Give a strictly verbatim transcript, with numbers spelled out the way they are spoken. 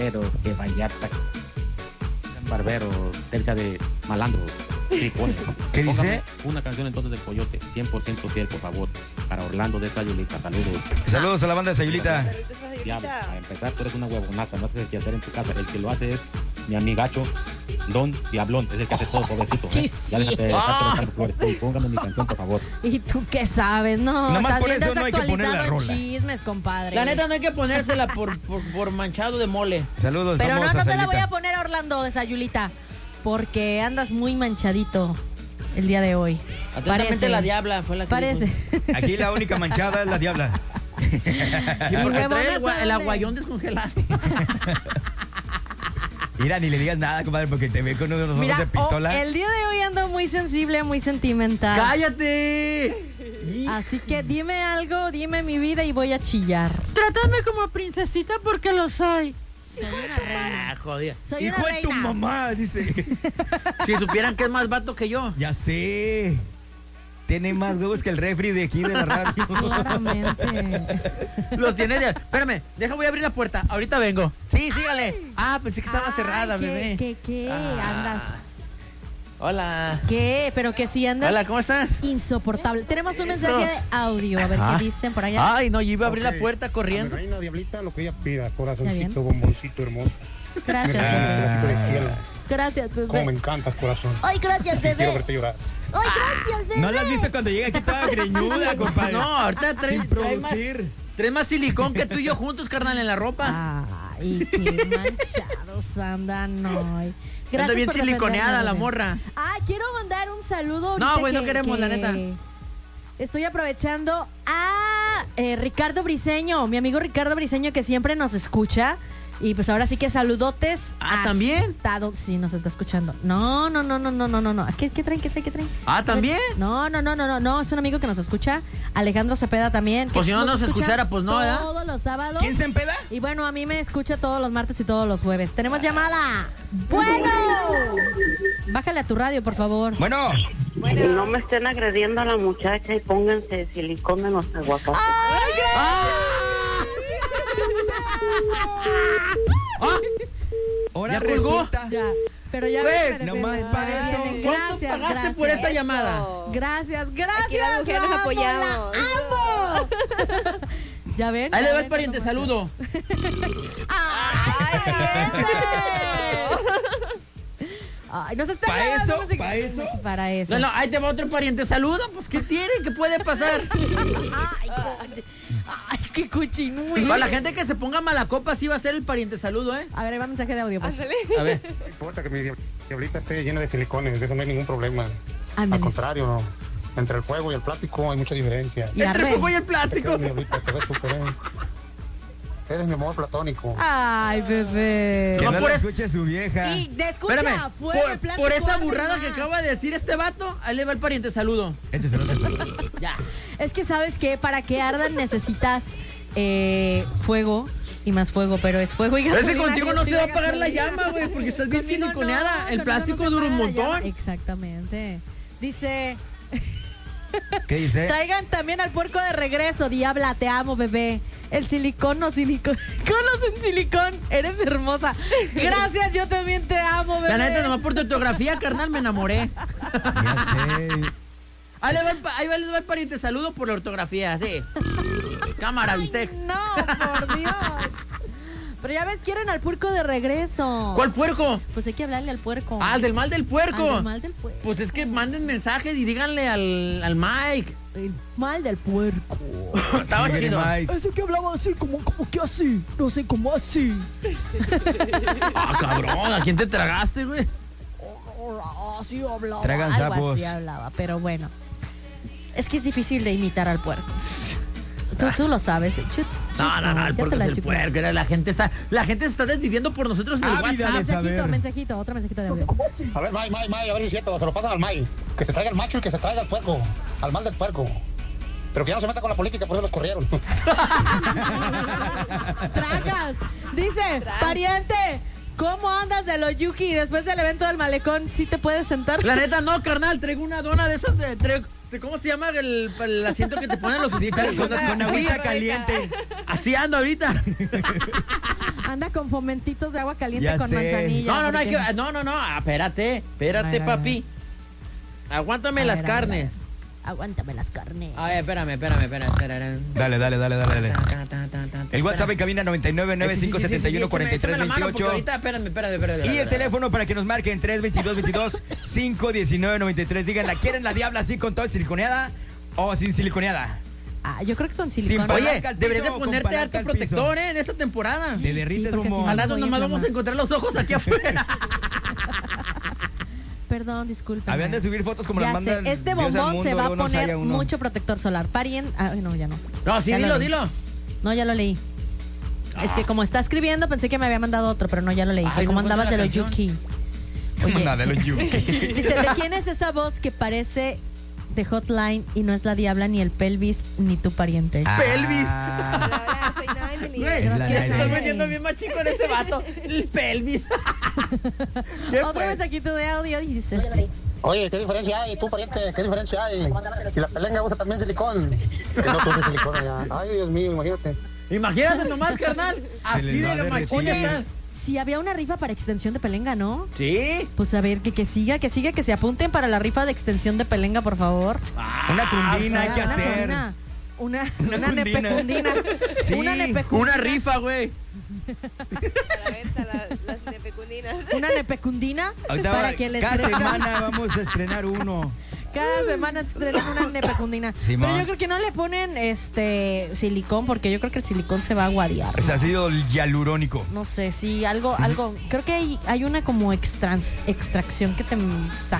que Vallarta, Barbero, Tercia de Malandro. Sí, pone. ¿Qué dice? Una canción entonces del Coyote, cien por ciento fiel, por favor. Para Orlando de Sayulita, saludos. Saludos a la banda de Sayulita. Ya, a empezar, tú eres una huevonaza, no haces qué hacer en tu casa. El que lo hace es mi amigacho, Don Diablón, es el que hace todo, pobrecito. ¿eh? Ya déjate de estar flores. Póngame mi canción, por favor. ¿Y tú qué sabes? No, Nada más estás por bien eso no hay que poner la desactualizado en rola. chismes, compadre. La neta no hay que ponérsela por, por, por manchado de mole. Saludos, Pero no, vamos no a te la Sayulita. voy a poner a Orlando de Sayulita, porque andas muy manchadito el día de hoy. Atentamente Parece. la diabla fue la que Parece. dijo. Aquí la única manchada es la diabla. Y porque huevona trae el, gua- el sabe. aguayón descongelado. Mira, ni le digas nada, compadre, porque te ve con unos ojos Mira, de pistola. oh, el día de hoy ando muy sensible, muy sentimental. ¡Cállate! Así que dime algo, dime mi vida y voy a chillar. Trátame como princesita porque lo soy. Soy una reina. Ah, jodida. Soy Hijo una de tu reina. mamá, dice. Si supieran que es más vato que yo. Ya sé. Tiene más huevos que el refri de aquí de la radio. Claramente. Los tiene de... Espérame, deja, voy a abrir la puerta. Ahorita vengo. Sí, sígale. Ah, pensé que estaba Ay, cerrada, ¿qué, bebé. ¿Qué, qué? Ah. Andas. Hola. ¿Qué? Pero que si andas Hola, ¿cómo estás? insoportable. Tenemos un Eso. mensaje de audio, a ver Ah. qué dicen por allá. Ay, no, yo iba a abrir Ok. la puerta A mi corriendo. reina diablita, lo que ella pida, Ya bien. corazoncito, bomboncito hermoso. Gracias, Un bebé. pedacito de cielo. Gracias, Cómo me bebé. encantas, corazón. Ay, gracias, Quiero bebé. verte llorar. Ay, gracias, bebé. ¿No la has visto cuando llega aquí toda greñuda, compadre? No, ahorita trae, Sin trae más, producir. trae más silicón que tú y yo juntos, carnal, en la ropa. Ay, qué manchados andan hoy. Anda Gracias bien por siliconeada defenderme, la bebé. morra. Ah, quiero mandar un saludo. No, ahorita güey, no que- queremos, la que neta. Estoy aprovechando a eh, Ricardo Briseño, mi amigo Ricardo Briseño, que siempre nos escucha. Y pues ahora sí que saludotes. Ah, ¿también? hasta do- Sí, nos está escuchando. No, no, no, no, no, no, no, no. ¿Qué, qué traen? ¿Qué traen? ¿Qué traen? Ah, ¿también? No, no, no, no, no, no. Es un amigo que nos escucha. Alejandro Cepeda también. que Pues si no nos escucha escuchara, pues no, ¿verdad? Todos los sábados. ¿Quién se empeda? Y bueno, a mí me escucha todos los martes y todos los jueves. Tenemos llamada. Bueno. Bájale a tu radio, por favor. Bueno. Y no me estén agrediendo a la muchacha y pónganse silicón en los aguacates. ¡Ah! ¡Ah! Ahora ¿Ya colgó? resulta. Ya. Pero ya Güey, ven, ven, nomás ven, ven, para ven, eso. ven, ¿Cuánto gracias, pagaste gracias. por esa llamada? Gracias, gracias. Aquí las mujeres nos la amo, apoyamos. la amo. ¿Ya ven? Ahí ¿Ya le va ven el pariente, cómo saludo. ¡Ay, Ay, nos está ¿Pa grabando eso? música. ¿Pa eso? Para eso. No, no, ahí te va otro pariente, saludo. Pues, ¿qué tiene? ¿Qué puede pasar? Ay, coche. Ay, qué cochinuy. Para la gente que se ponga mala copa, sí va a ser el pariente, saludo, ¿eh? A ver, ahí va mensaje de audio, pues. A ver. No importa que mi diablita esté llena de silicones, de eso no hay ningún problema. Ándale. Al contrario, entre el fuego y el plástico hay mucha diferencia. Y Entre arre. el fuego y el Te plástico. quiero, mi diablita, te ves súper, eh. Eres mi amor platónico. Ay, bebé. Que No, no por la es- escuche su vieja. Y de escucha, Espérame, fuego, el por, plástico, por esa arde burrada más. que acaba de decir este vato, ahí le va el pariente, saludo. Écheselo. Ya. Es que sabes que para que ardan necesitas eh, fuego y más fuego, pero es fuego y gasolina. Ese contigo no se va a apagar la gasolina. llama, güey, porque estás bien Conmigo siliconeada. no, El conmigo plástico no se dura un apaga la llama. montón. Exactamente. Dice, ¿Qué dice? traigan también al puerco de regreso, diabla, te amo, bebé. El silicón no silicón. Conos en silicón, eres hermosa. Gracias, yo también te amo, bebé. La neta, nomás por tu ortografía, carnal, me enamoré. Ya sé. Ahí le va el, pa- ahí va le va el pariente, saludo por la ortografía, sí. Cámara, ¿viste? No, por Dios. Pero ya ves, quieren al puerco de regreso. ¿Cuál puerco? Pues hay que hablarle al puerco. Ah, al del mal del puerco. Al del mal del puerco. Pues es que manden mensajes y díganle al, al Mike. El mal del puerco. Estaba Dígale, chido. Mike. Ese que hablaba así, como, como que así. No sé cómo así. Ah, cabrón, ¿a quién te tragaste, güey? Así hablaba. Tragan Algo sapos. así hablaba, pero bueno. Es que es difícil de imitar al puerco. Tú, tú lo sabes. Chut, No, no, no, el ya te puerco es la el chupé. puerco. Era la gente está, la gente se está desviviendo por nosotros en el Ávida WhatsApp. de Mensajito, saber. mensajito, otro mensajito de audio. A ver, May, May, May, a ver si es cierto, se lo pasan al May. Que se traiga el macho y que se traiga el puerco. Al mal del puerco. Pero que ya no se meta con la política, por eso los corrieron. Tragas. Dice, pariente, ¿cómo andas de los Yuki después del evento del malecón? ¿Sí te puedes sentar? La neta, no, carnal, traigo una dona de esas de, traigo- de- ¿cómo se llama el, el asiento que te ponen los Sí, con, hospitales? con, con agüita caliente. Así ando ahorita. Anda con fomentitos de agua caliente Ya con sé. manzanilla. No, no, no, hay porque- que, no, no, no, ah, espérate, espérate, A ver, a ver, papi. Aguántame A las ver, a ver, carnes. Aguántame las carnes. A ver, espérame, espérame, espérame. espérame. Dale, dale, dale, dale, dale. Ta, ta, ta, ta, ta, El WhatsApp en cabina noventa y nueve, noventa y cinco, Sí, sí, sí, sí, setenta y uno, sí, cuarenta y tres, échame- échame la mano, porque veintiocho. ahorita, espérame, espérame, espérame. Y el teléfono para que nos marquen tres veintidós veintidós, cinco diecinueve noventa y tres. Digan, ¿la quieren la diabla así con todo siliconeada o sin siliconeada? Ah, yo creo que con Sin silicona. palanca Oye, al piso deberías de o con ponerte palanca harto al protector, piso. ¿eh? En esta temporada. Te derrites, porque si Momo. no- Al rato voy a nomás vamos a inflamar. encontrar los ojos aquí afuera. Perdón, disculpen. Habían de subir fotos como Ya las sé, mandan este Dios al bombón mundo, se va a luego nos poner halla uno. mucho protector solar. Parien. Ay, no, ya no. No, sí, Ya lo dilo, leí. dilo. No, ya lo leí. Es Ah. que como está escribiendo, pensé que me había mandado otro, pero no, ya lo leí. Ay, Que como no encuentro andabas de la los canción. Yuki. ¿Cómo Oye. nada de los Yuki? Dice, ¿de quién es esa voz que parece de Hotline y no es la diabla, ni el pelvis, ni tu pariente? Pelvis. Ah, Hola, soy Naimeli. Güey, Es la que se Naimeli. está metiendo bien más chico en ese vato. El pelvis. ¿Qué Otro fue? mensajito de audio y dice... Oye, ¿qué diferencia hay? Tú, pariente, ¿qué diferencia hay? Si la pelenga usa también silicón. Que no use silicón allá. Ay, Dios mío, imagínate. Imagínate nomás, carnal. Así les va a de machín derretir. están. Si había una rifa para extensión de pelenga, ¿no? Sí. Pues a ver, que, que siga, que siga, que se apunten para la rifa de extensión de pelenga, por favor. Una cundina hay que Una hacer. cundina. Una, Una una, cundina. nepecundina. Sí, Una nepecundina. Una rifa, güey. A la venta la- las nepecundinas. Una nepecundina Ahorita para va- que les cada crezca. semana vamos a estrenar uno. Cada semana estrenan una nepecundina. Simón. Pero yo creo que no le ponen este silicón, porque yo creo que el silicón se va a aguadear. Ese ha sido el hialurónico. No sé, sí, algo, algo. Creo que hay, hay una como extrans- extracción que te saca